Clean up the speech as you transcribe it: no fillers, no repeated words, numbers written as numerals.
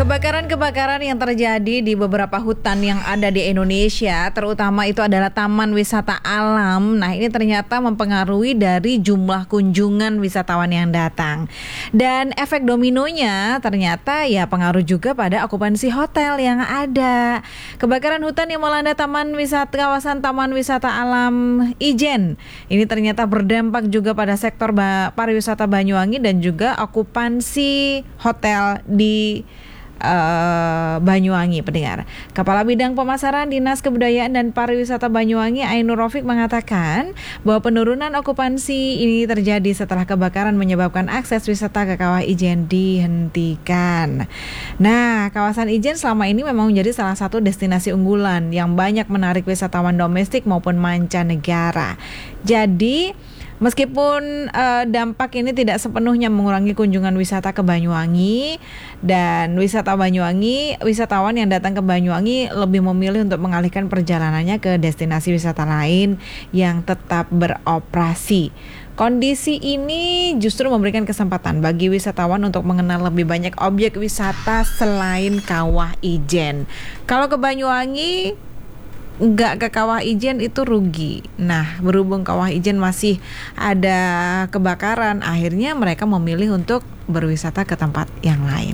Kebakaran-kebakaran yang terjadi di beberapa hutan yang ada di Indonesia, terutama itu adalah taman wisata alam. Nah, ini ternyata mempengaruhi dari jumlah kunjungan wisatawan yang datang. Dan efek dominonya ternyata ya pengaruh juga pada okupansi hotel yang ada. Kebakaran hutan yang melanda kawasan Taman Wisata Alam Ijen. Ini ternyata berdampak juga pada sektor pariwisata Banyuwangi dan juga okupansi hotel di Banyuwangi, pendengar. Kepala Bidang Pemasaran Dinas Kebudayaan dan Pariwisata Banyuwangi, Ainur Rafiq, mengatakan bahwa penurunan okupansi ini terjadi setelah kebakaran menyebabkan akses wisata ke Kawah Ijen dihentikan. Nah, kawasan Ijen selama ini memang menjadi salah satu destinasi unggulan yang banyak menarik wisatawan domestik maupun mancanegara. Jadi meskipun dampak ini tidak sepenuhnya mengurangi kunjungan wisata ke Banyuwangi, dan wisatawan yang datang ke Banyuwangi lebih memilih untuk mengalihkan perjalanannya ke destinasi wisata lain yang tetap beroperasi. Kondisi ini justru memberikan kesempatan bagi wisatawan untuk mengenal lebih banyak objek wisata selain Kawah Ijen. Kalau ke Banyuwangi nggak ke Kawah Ijen itu rugi. Nah, berhubung Kawah Ijen masih ada kebakaran, akhirnya mereka memilih untuk berwisata ke tempat yang lain.